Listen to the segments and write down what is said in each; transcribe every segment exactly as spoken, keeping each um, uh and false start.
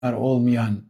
olmayan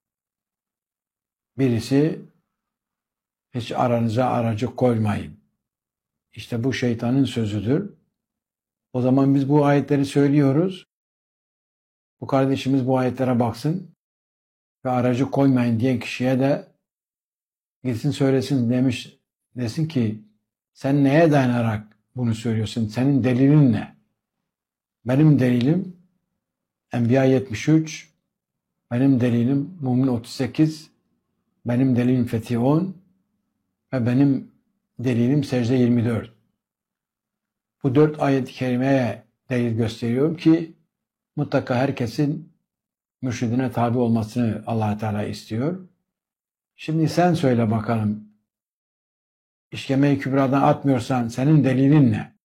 birisi hiç aranıza aracı koymayın. İşte bu şeytanın sözüdür. O zaman biz bu ayetleri söylüyoruz. Bu kardeşimiz bu ayetlere baksın ve aracı koymayın diyen kişiye de gitsin söylesin demiş, desin ki sen neye dayanarak bunu söylüyorsun? Senin delilin ne? Benim delilim Enbiya yetmiş üç, benim delilim Mümin otuz sekiz, benim delilim Fetih on ve benim delilim Secde yirmi dört. Bu dört ayet-i kerimeye delil gösteriyorum ki mutlaka herkesin mürşidine tabi olmasını Allah Teala istiyor. Şimdi sen söyle bakalım. İşkeme-i Kübra'dan atmıyorsan senin delilin ne?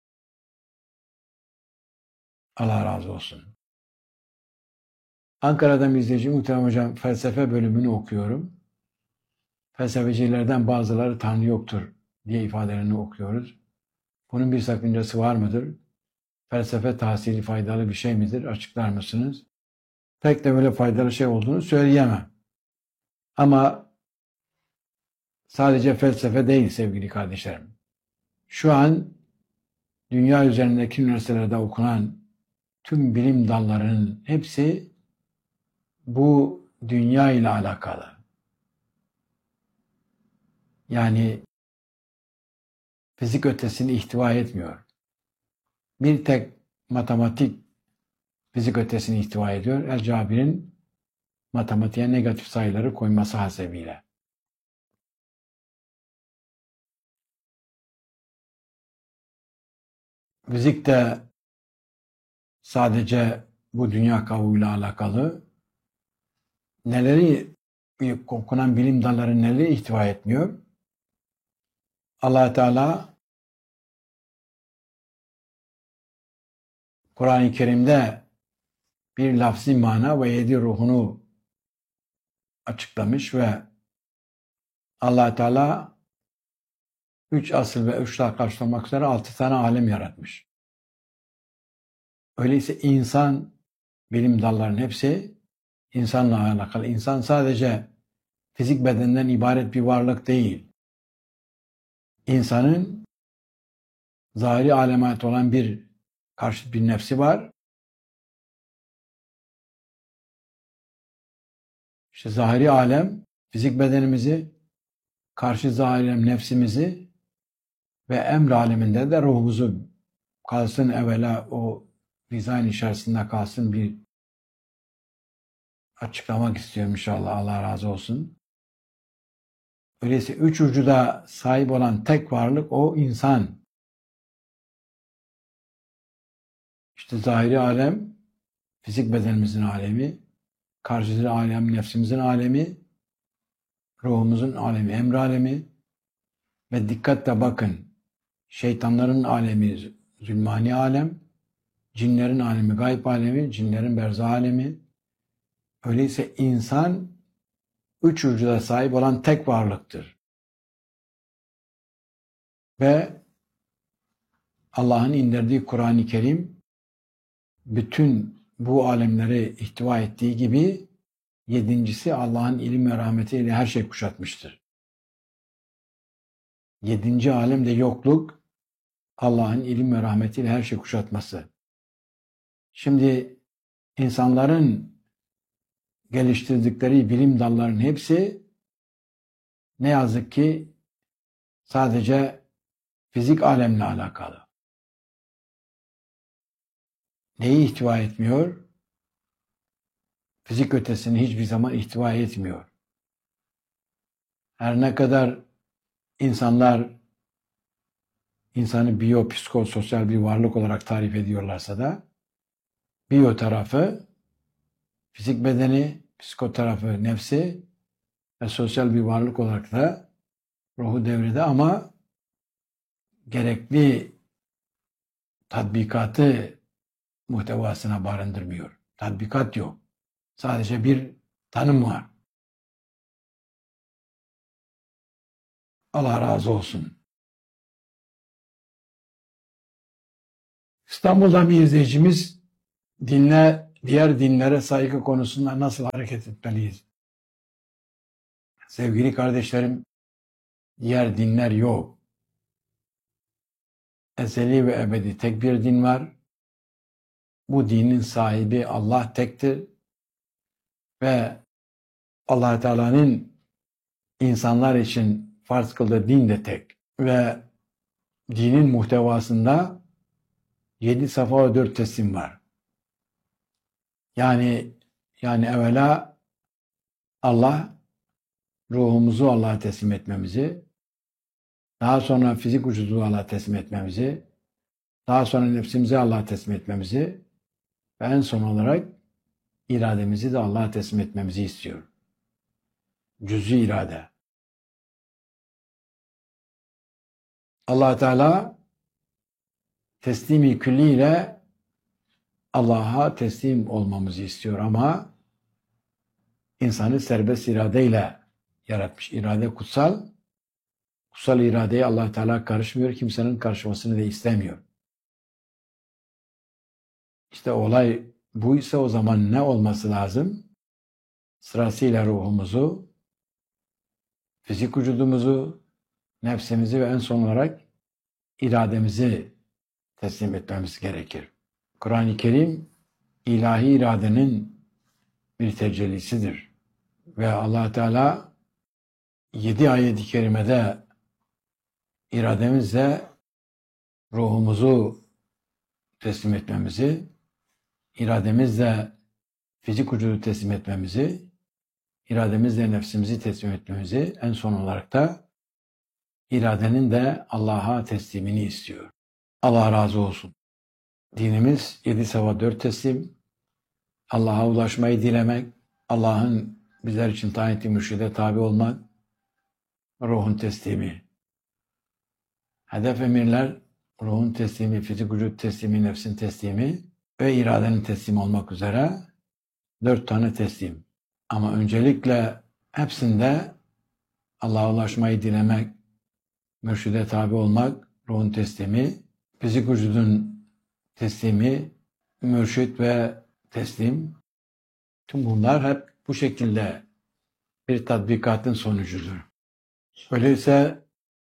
Allah razı olsun. Ankara'dan bir izleyici Muhterem Hocam, felsefe bölümünü okuyorum. Felsefecilerden bazıları Tanrı yoktur diye ifadelerini okuyoruz. Bunun bir sakıncası var mıdır? Felsefe tahsili faydalı bir şey midir? Açıklar mısınız? Pek de böyle faydalı şey olduğunu söyleyemem. Ama sadece felsefe değil sevgili kardeşlerim. Şu an dünya üzerindeki üniversitelerde okunan tüm bilim dallarının hepsi bu dünya ile alakalı. Yani fizik ötesini ihtiva etmiyor. Bir tek matematik fizik ötesini ihtiva ediyor. El-Cabir'in matematiğe negatif sayıları koyması hasebiyle. Fizik de sadece bu dünya kavuğuyla alakalı. Neleri okunan bilim dalları neleri ihtiva etmiyor? Allah Teala Kur'an-ı Kerim'de bir lafzi mana ve yedi ruhunu açıklamış ve Allah Teala üç asıl ve üç daha karşılamak üzere altı tane alem yaratmış. Öyleyse insan, bilim dallarının hepsi insanla alakalı. İnsan sadece fizik bedenden ibaret bir varlık değil. İnsanın zahiri aleme ait olan bir karşıt bir nefsi var. İşte zahiri alem, fizik bedenimizi, karşı zahiri alem nefsimizi ve emr aleminde de ruhumuzu kalsın evvela o dizayn içerisinde kalsın bir açıklamak istiyorum inşallah. Allah razı olsun. Öyleyse üç ucuda sahip olan tek varlık o insan. İşte zahiri alem, fizik bedenimizin alemi, karşıdaki alem, nefsimizin alemi, ruhumuzun alemi, emr alemi ve dikkatle bakın, şeytanların alemi zulmani alem, cinlerin alemi gayb alemi, cinlerin berzah alemi. Öyleyse insan üç ucuda sahip olan tek varlıktır. Ve Allah'ın indirdiği Kur'an-ı Kerim bütün bu alemleri ihtiva ettiği gibi yedincisi Allah'ın ilim ve rahmetiyle her şey kuşatmıştır. Yedinci alem de yokluk, Allah'ın ilim ve rahmetiyle her şey kuşatması. Şimdi insanların geliştirdikleri bilim dallarının hepsi ne yazık ki sadece fizik alemle alakalı. Neyi ihtiva etmiyor? Fizik ötesini hiçbir zaman ihtiva etmiyor. Her ne kadar insanlar insanı biyopsikososyal bir varlık olarak tarif ediyorlarsa da biyo tarafı fizik bedeni, psiko tarafı nefsi ve sosyal bir varlık olarak da ruhu devrede ama gerekli tatbikatı muhtevasına barındırmıyor. Tatbikat yok. Sadece bir tanım var. Allah razı olsun. İstanbul'dan bir izleyicimiz dinle diğer dinlere saygı konusunda nasıl hareket etmeliyiz? Sevgili kardeşlerim, diğer dinler yok. Ezeli ve ebedi tek bir din var. Bu dinin sahibi Allah tektir ve Allah Teala'nın insanlar için farz kıldığı din de tek. Ve dinin muhtevasında yedi safa ve dört teslim var. Yani yani evvela Allah ruhumuzu Allah'a teslim etmemizi, daha sonra fizik vücudu Allah'a teslim etmemizi, daha sonra nefsimizi Allah'a teslim etmemizi ve en son olarak irademizi de Allah'a teslim etmemizi istiyor. Cüz'i irade. Allah Teala teslimi külliyle Allah'a teslim olmamızı istiyor ama insanı serbest iradeyle yaratmış. İrade kutsal. Kutsal iradeye Allah Teala karışmıyor. Kimsenin karışmasını da istemiyor. İşte olay buysa o zaman ne olması lazım? Sırasıyla ruhumuzu, fizik vücudumuzu, nefsimizi ve en son olarak irademizi teslim etmemiz gerekir. Kur'an-ı Kerim ilahi iradenin bir tecellisidir. Ve Allah Teala yedi ayet-i kerimede irademizle ruhumuzu teslim etmemizi, irademizle fizik vücudu teslim etmemizi, irademizle nefsimizi teslim etmemizi, en son olarak da iradenin de Allah'a teslimini istiyor. Allah razı olsun. Dinimiz yedi safa dört teslim, Allah'a ulaşmayı dilemek, Allah'ın bizler için tayin ettiği mürşide tabi olmak, ruhun teslimi. Hedef emirler, ruhun teslimi, fizik vücut teslimi, nefsin teslimi ve iradenin teslimi olmak üzere dört tane teslim. Ama öncelikle hepsinde Allah'a ulaşmayı dilemek, mürşide tabi olmak, ruhun teslimi, fizik vücudun teslimi, mürşit ve teslim. Tüm bunlar hep bu şekilde bir tatbikatın sonucudur. Öyleyse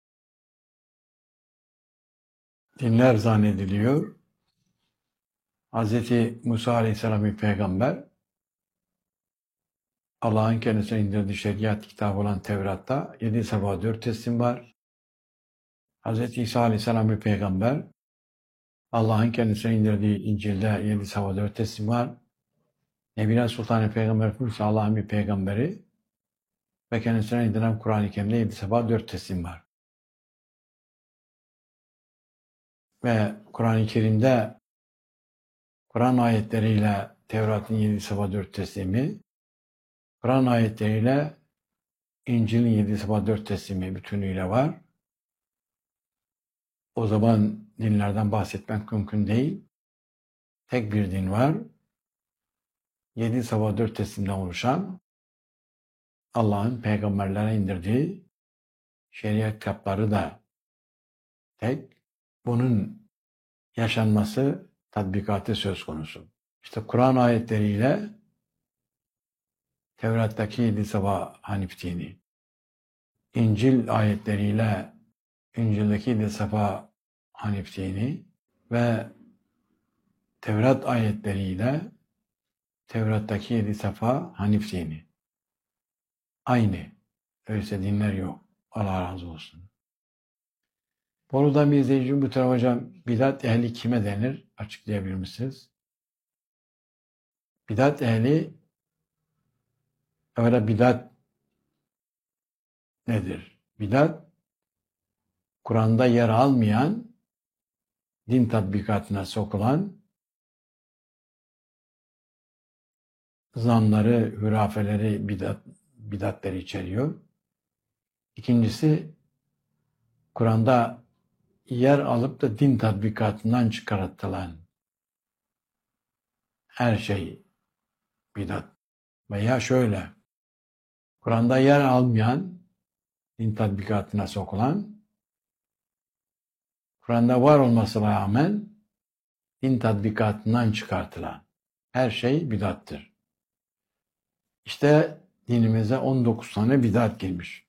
dinler zannediliyor. Hz. Musa Aleyhisselam bir peygamber, Allah'ın kendisine indirdiği şeriat kitabı olan Tevrat'ta yedi safa dört teslim var. Hz. İsa Aleyhisselam bir peygamber, Allah'ın kendisine indirdiği İncil'de yedi safa dört teslim var. Nebine Sultan Peygamber Efendimiz Allah'ın bir peygamberi ve kendisine indirilen Kur'an-ı Kerim'de yedi safa dört teslim var. Ve Kur'an-ı Kerim'de Kur'an ayetleriyle Tevrat'ın yedi safa dört teslimi, Kur'an ayetleriyle İncil'in yedi safa dört teslimi bütünüyle var. O zaman dinlerden bahsetmek mümkün değil. Tek bir din var. Yedi safa dört teslimden oluşan Allah'ın peygamberlere indirdiği şeriat kitapları da tek. Bunun yaşanması, tatbikatı söz konusu. İşte Kur'an ayetleriyle Tevrat'taki yedi safa Hanif dini, İncil ayetleriyle İncil'deki yedi safa Hanif dini ve Tevrat ayetleriyle Tevrat'taki yedi safa Hanif dini. Aynı. Öyleyse dinler yok. Allah razı olsun. Bolu'dan bir izleyicim bu tarafa hocam, bidat ehli kime denir? Açıklayabilir misiniz? Bidat ehli, öyle bidat nedir? Bidat, Kur'an'da yer almayan, din tatbikatına sokulan zanları, hürafeleri, bidat, bidatleri içeriyor. İkincisi, Kur'an'da yer alıp da din tatbikatından çıkartılan her şey bidat. Veya şöyle, Kur'an'da yer almayan, din tatbikatına sokulan, Kur'an'da var olmasına rağmen din tatbikatından çıkartılan. Her şey bidattır. İşte dinimize on dokuz tane bidat girmiş.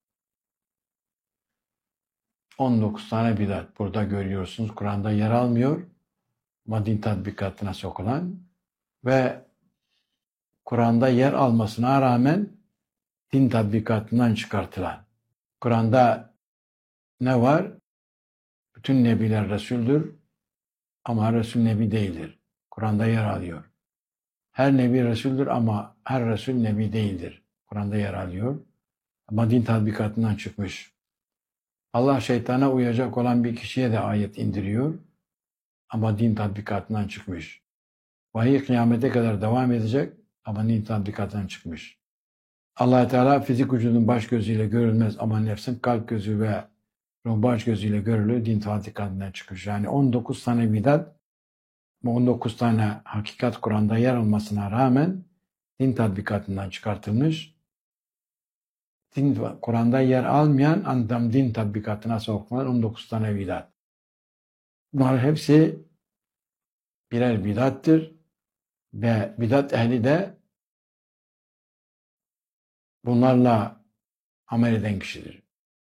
on dokuz tane bidat. Burada görüyorsunuz. Kur'an'da yer almıyor. Ama din tatbikatına sokulan ve Kur'an'da yer almasına rağmen din tatbikatından çıkartılan. Kur'an'da ne var? Bütün nebiler Resul'dür ama Resul Nebi değildir. Kur'an'da yer alıyor. Her Nebi Resul'dür ama her Resul Nebi değildir. Kur'an'da yer alıyor. Ama din tatbikatından çıkmış. Allah şeytana uyacak olan bir kişiye de ayet indiriyor. Ama din tatbikatından çıkmış. Vahiy kıyamete kadar devam edecek ama din tatbikatından çıkmış. Allah Teala fizik vücudun baş gözüyle görülmez ama nefsin kalp gözü ve ruh baş gözüyle görülür. Din tatbikatından çıkmış. Yani on dokuz tane bidat, on dokuz tane hakikat Kur'an'da yer almasına rağmen din tatbikatından çıkartılmış. Din, Kur'an'da yer almayan andam din tatbikatına sokulan on dokuz tane bidat. Bunlar hepsi birer bidattır ve bidat ehli de bunlarla amel eden kişidir.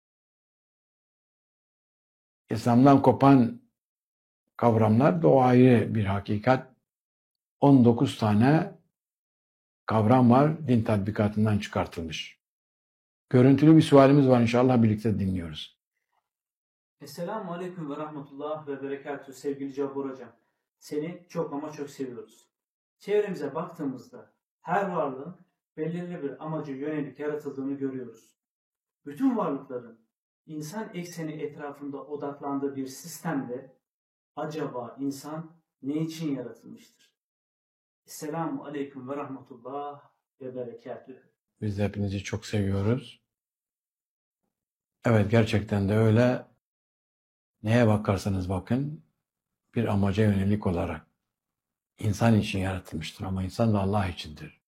İslam'dan kopan kavramlar da o ayrı bir hakikat. on dokuz tane kavram var din tatbikatından çıkartılmış. Görüntülü bir sualimiz var, inşallah birlikte dinliyoruz. Esselamu Aleyküm ve Rahmetullah ve Berekatühü sevgili Cabbar Hocam. Seni çok ama çok seviyoruz. Çevremize baktığımızda her varlığın belirli bir amaca yönelik yaratıldığını görüyoruz. Bütün varlıkların insan ekseni etrafında odaklandığı bir sistemde acaba insan ne için yaratılmıştır? Esselamu Aleyküm ve Rahmetullah ve Berekatühü. Biz de hepinizi çok seviyoruz. Evet, gerçekten de öyle. Neye bakarsanız bakın bir amaca yönelik olarak insan için yaratılmıştır ama insan da Allah içindir.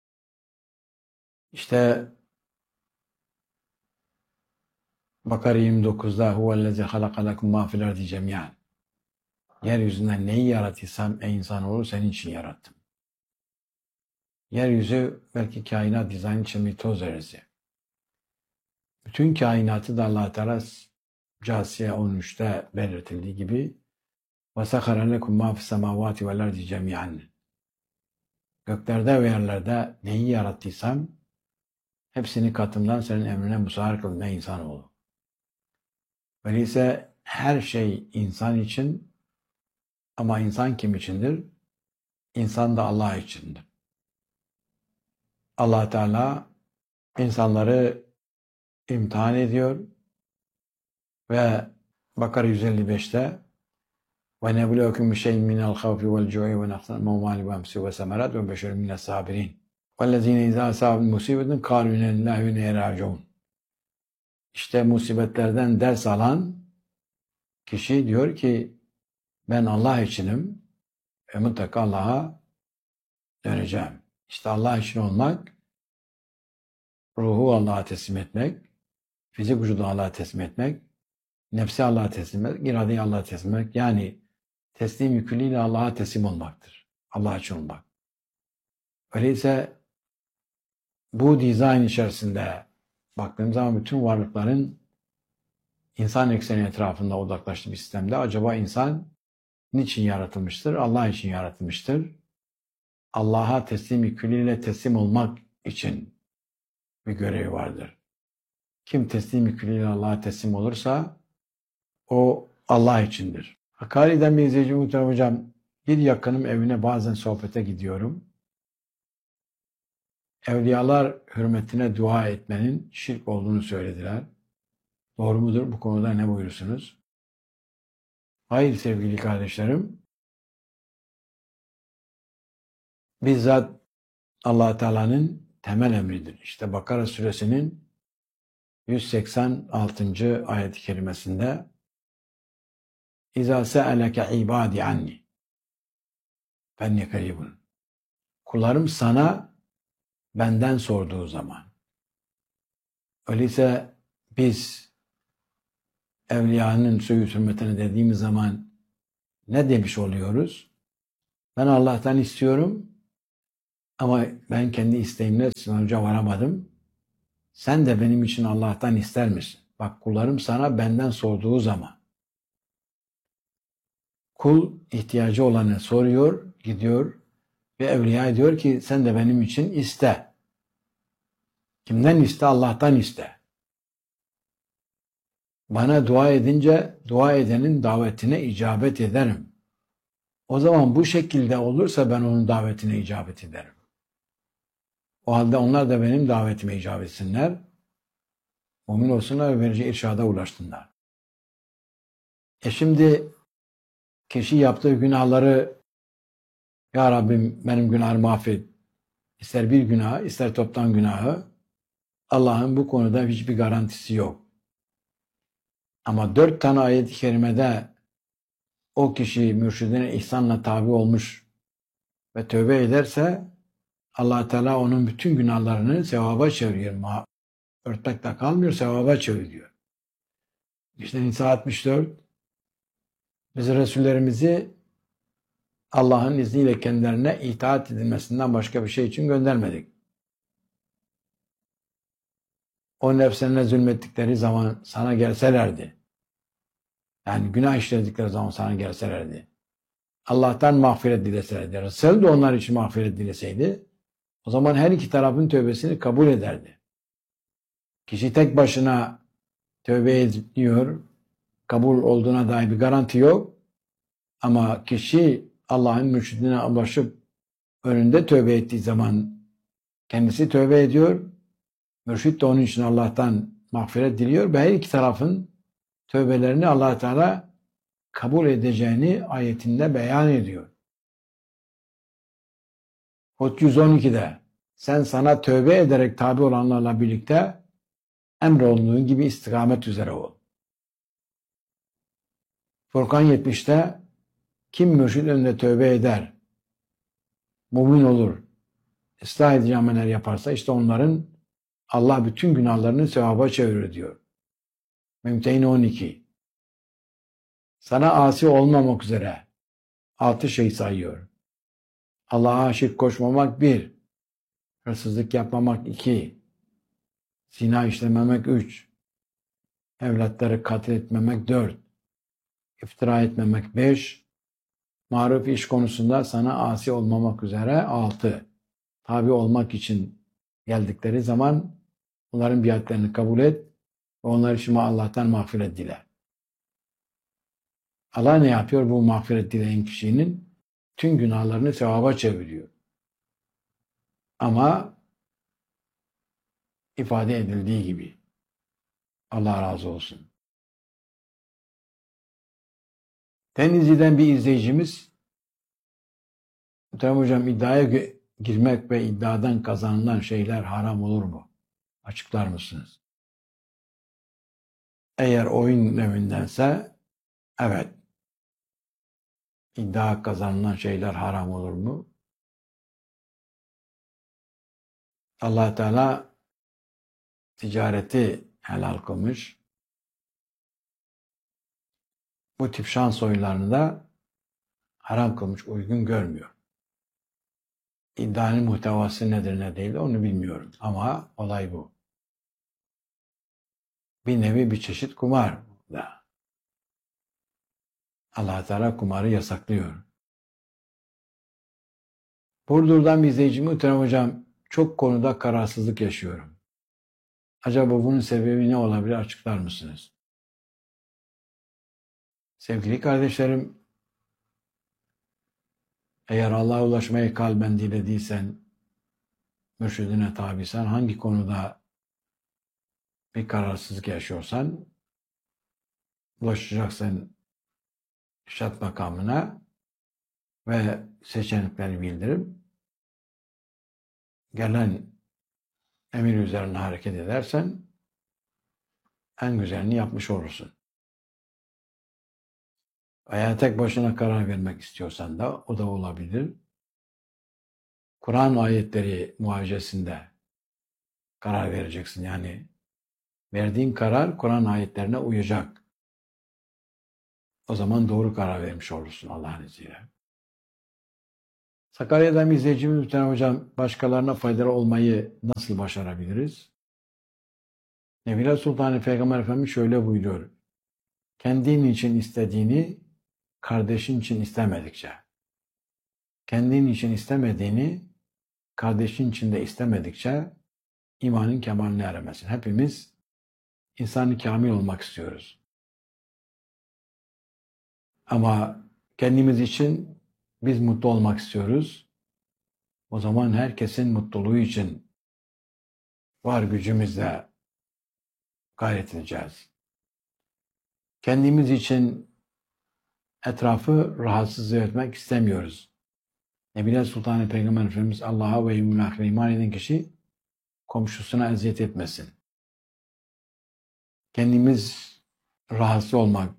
İşte Bakara yirmi dokuzda huvellezî halaka lekum mâ fil ardi cemî'an. Yeryüzünden neyi yarattıysam ey insan olur senin için yarattım. Yeryüzü belki kainat dizayn için bir toz zerresi. Bütün kainatı da Allah Teala Câsiye on üçte belirtildiği gibi وَسَخَرَ لَكُمْ مَا فِي السَّمَاوَاتِ وَالْاَرْضِ جَمِيعًا. Göklerde ve yerlerde neyi yarattıysam hepsini katımdan senin emrine musahhar kıldım ey insanoğlu. Öyleyse her şey insan için ama insan kim içindir? İnsan da Allah içindir. Allah Teala insanları imtihan ediyor ve Bakara yüz elli beşte وَنَبْلُوكُمْ بِشَيْءٍ مِنَ الْخَوْفِ وَالْجُوعِ وَنَقْصٍ مِنَ الْأَمْوَالِ وَالْأَنْفُسِ وَالثَّمَرَاتِ وَبَشِّرِ مِنَ الصَّابِرِينَ وَالَّذِينَ إِذَا أَصَابَتْهُمْ مُصِيبَةٌ قَالُوا إِنَّا لِلَّهِ وَإِنَّا إِلَيْهِ رَاجِعُونَ. İşte musibetlerden ders alan kişi diyor ki ben Allah içinim ve mutlaka Allah'a döneceğim. İşte Allah için olmak, ruhu Allah'a teslim etmek, fizik vücudu Allah'a teslim etmek, nefsi Allah'a teslim etmek, iradeyi Allah'a teslim etmek, yani teslim yüküyle Allah'a teslim olmaktır. Allah için olmak. Öyleyse bu dizayn içerisinde baktığımız zaman bütün varlıkların insan ekseni etrafında odaklaştığı bir sistemde acaba insan niçin yaratılmıştır? Allah için yaratılmıştır. Allah'a teslim yüküyle teslim olmak için bir görevi vardır. Kim teslim yüküyle Allah'a teslim olursa o Allah içindir. Hakkari'den bir izleyici muhterem hocam, bir yakınım evine bazen sohbete gidiyorum. Evliyalar hürmetine dua etmenin şirk olduğunu söylediler. Doğru mudur? Bu konuda ne buyurursunuz? Hayır sevgili kardeşlerim. Bizzat Allah Teala'nın temel emridir. İşte Bakara suresinin yüz seksen altıncı ayet-i kerimesinde İzâ se'eleke ibâdi anni fenni karibun. Kullarım sana benden sorduğu zaman. Öyleyse biz evliyanın söğüt hürmetine dediğimiz zaman ne demiş oluyoruz? Ben Allah'tan istiyorum ama ben kendi isteğimle sonuca varamadım. Sen de benim için Allah'tan ister misin? Bak kullarım sana benden sorduğu zaman. Kul ihtiyacı olanı soruyor, gidiyor ve evliya diyor ki sen de benim için iste. Kimden iste? Allah'tan iste. Bana dua edince dua edenin davetine icabet ederim. O zaman bu şekilde olursa ben onun davetine icabet ederim. O halde onlar da benim davetime icabet etsinler. Mümin olsunlar ve verici irşada ulaşsınlar. E şimdi kişi yaptığı günahları ya Rabbim benim günahımı affet. İster bir günah, ister toptan günahı. Allah'ın bu konuda hiçbir garantisi yok. Ama dört tane ayet-i kerimede o kişi mürşidine ihsanla tabi olmuş ve tövbe ederse Allah Teala onun bütün günahlarını sevaba çeviriyor. Örtmekle kalmıyor, sevaba çeviriyor. İşte Nisa altmış dört biz Resullerimizi Allah'ın izniyle kendilerine itaat edilmesinden başka bir şey için göndermedik. O nefslerine zulmettikleri zaman sana gelselerdi. Yani günah işledikleri zaman sana gelselerdi. Allah'tan mağfiret dileselerdi. Resul de onlar için mağfiret dileseydi o zaman her iki tarafın tövbesini kabul ederdi. Kişi tek başına tövbe ediyor, kabul olduğuna dair bir garanti yok. Ama kişi Allah'ın mürşidine ulaşıp önünde tövbe ettiği zaman kendisi tövbe ediyor. Mürşid de onun için Allah'tan mağfiret diliyor ve her iki tarafın tövbelerini Allah Teala kabul edeceğini ayetinde beyan ediyor. Hud yüz on ikide sen sana tövbe ederek tabi olanlarla birlikte emrolunduğun gibi istikamet üzere ol. Furkan yetmişte kim mürşid önünde tövbe eder, mümin olur, ıslah edici ameller yaparsa işte onların Allah bütün günahlarını sevaba çevirir diyor. Mümtehine on iki. Sana asi olmamak üzere altı şey sayıyor. Allah'a şirk koşmamak bir, hırsızlık yapmamak iki, zina işlememek üç, evlatları katletmemek dört, iftira etmemek beş, maruf iş konusunda sana asi olmamak üzere altı, tabi olmak için geldikleri zaman onların biatlerini kabul et ve onlar için Allah'tan mağfiret dile. Allah ne yapıyor? Bu mağfiret dileyen kişinin tüm günahlarını sevaba çeviriyor. Ama ifade edildiği gibi. Allah razı olsun. Denizli'den bir izleyicimiz Muhterem Hocam iddiaya girmek ve iddiadan kazanılan şeyler haram olur mu? Açıklar mısınız? Eğer oyun evindense evet. İddia kazanılan şeyler haram olur mu? Allah Teala ticareti helal kılmış. Bu tip şans oyunlarını da haram kılmış, uygun görmüyor. İddianın muhtevası nedir ne değil onu bilmiyorum ama olay bu. Bir nevi bir çeşit kumar da. Allah Teala kumarı yasaklıyor. Burdur'dan bir izleyicim Muhterem Hocam çok konuda kararsızlık yaşıyorum. Acaba bunun sebebi ne olabilir açıklar mısınız? Sevgili kardeşlerim, eğer Allah'a ulaşmayı kalben dilediysen, mürşidine tabisen, hangi konuda bir kararsızlık yaşıyorsan, ulaşacaksın irşad makamına ve seçenekleri bildirip, gelen emir üzerine hareket edersen, en güzelini yapmış olursun. Veya tek başına karar vermek istiyorsan da o da olabilir. Kur'an ayetleri muhacesinde karar vereceksin. Yani verdiğin karar Kur'an ayetlerine uyacak. O zaman doğru karar vermiş olursun Allah'ın izniyle. Sakarya'dan bir izleyicimiz Müslüman hocam, başkalarına faydalı olmayı nasıl başarabiliriz? Nebiler Sultanı Peygamber Efendimiz şöyle buyuruyor. Kendin için istediğini kardeşin için istemedikçe, kendin için istemediğini kardeşin için de istemedikçe imanın kemaline eremezsin. Hepimiz insan-ı kamil olmak istiyoruz. Ama kendimiz için biz mutlu olmak istiyoruz. O zaman herkesin mutluluğu için var gücümüzle gayret edeceğiz. Kendimiz için etrafı rahatsız etmek istemiyoruz. Nebiler Sultanı Peygamber Efendimiz Allah'a ve yevmil ahire iman eden kişi komşusuna eziyet etmesin. Kendimiz rahatsız olmak,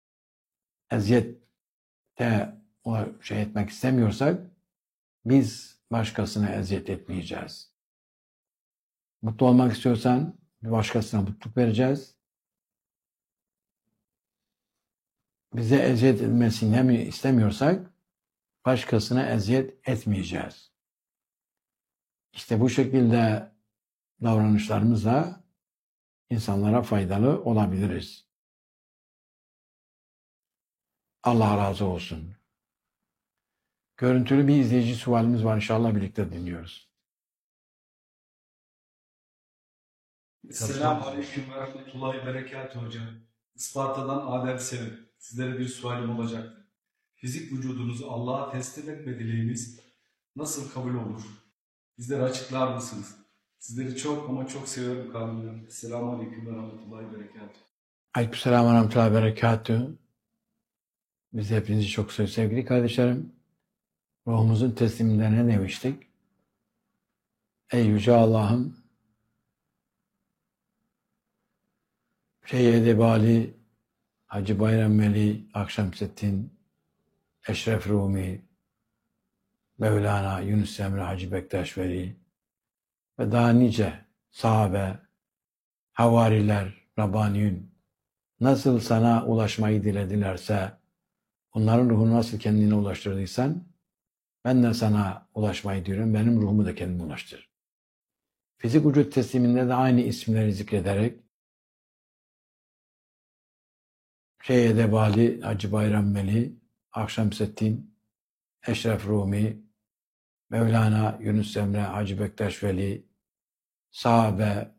eziyette şey etmek istemiyorsak biz başkasına eziyet etmeyeceğiz. Mutlu olmak istiyorsan bir başkasına mutluluk vereceğiz. Bize eziyet edilmesini istemiyorsak başkasına eziyet etmeyeceğiz. İşte bu şekilde davranışlarımızla insanlara faydalı olabiliriz. Allah razı olsun. Görüntülü bir izleyici sualimiz var. İnşallah birlikte dinliyoruz. Selamun Aleyküm ve Rahmetullahi Berekatuhu hocam. Isparta'dan Adem Sevim. Sizlere bir sualim olacaktı. Fizik vücudunuzu Allah'a teslim etme dileğiniz nasıl kabul olur? Bizlere açıklar mısınız? Sizleri çok ama çok seviyorum kalbimden. Selamun Aleyküm ve Rahmetullahi Berekatuhu. Aleykümselam ve Rahmetullahi Berekatuhu. Biz hepinizi çok seviyoruz sevgili kardeşlerim. Ruhumuzun tesliminde ne demiştik? Ey Yüce Allah'ım, Şeyh Edebali, Hacı Bayram Veli, Akşemseddin, Eşref Rumi, Mevlana, Yunus Emre, Hacı Bektaş Veli ve daha nice sahabe, havariler, Rabbaniyun nasıl sana ulaşmayı diledilerse, onların ruhunu nasıl kendine ulaştırdıysan, ben de sana ulaşmayı diyorum, benim ruhumu da kendime ulaştır. Fizik vücut tesliminde de aynı isimleri zikrederek, Şeyh Edebali, Hacı Bayram Veli, Akşemseddin, Eşref Rumi, Mevlana, Yunus Emre, Hacı Bektaş Veli, sahabe,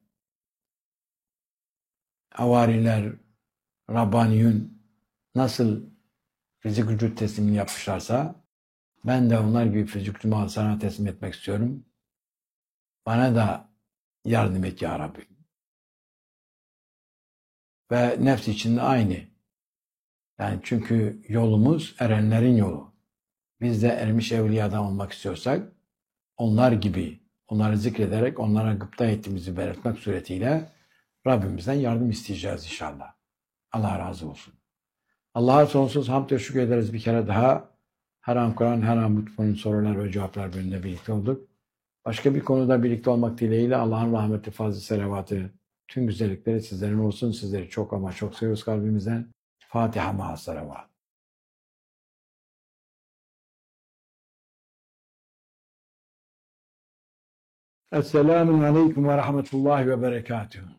havariler, Rabbaniyun nasıl fizik vücut teslimini yapmışlarsa ben de onlar gibi fizik vücudumu sana teslim etmek istiyorum. Bana da yardım et ya Rabbi. Ve nefs için de aynı. Yani çünkü yolumuz erenlerin yolu. Biz de ermiş evliyadan olmak istiyorsak onlar gibi onları zikrederek onlara gıpta ettiğimizi belirtmek suretiyle Rabbimizden yardım isteyeceğiz inşallah. Allah razı olsun. Allah'a sonsuz hamd ve şükür ederiz bir kere daha. Her an Kur'an, her an mutfunun sorular ve cevaplar bölümünde birlikte olduk. Başka bir konuda birlikte olmak dileğiyle Allah'ın rahmeti, fazlı selavatı, tüm güzellikleri sizlerin olsun. Sizleri çok ama çok seviyoruz kalbimizden. Fatiha ma'a salavat. Esselamu Aleyküm ve Rahmetullahi ve Berekatuhu.